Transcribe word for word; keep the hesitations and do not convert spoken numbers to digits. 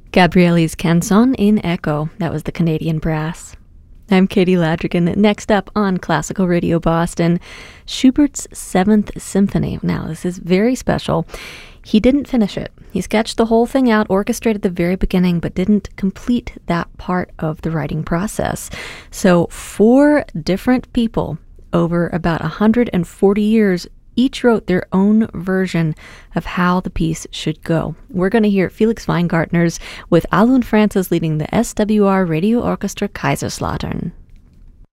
Gabriele's Canzone in Echo. That was the Canadian Brass. I'm Katie Ladrigan. Next up on Classical Radio Boston, Schubert's Seventh Symphony. Now, this is very special. He didn't finish it. He sketched the whole thing out, orchestrated the very beginning, but didn't complete that part of the writing process. So four different people over about one hundred forty years each wrote their own version of how the piece should go. We're going to hear Felix Weingartner's with Alun Francis leading the S W R Radio Orchestra Kaiserslautern.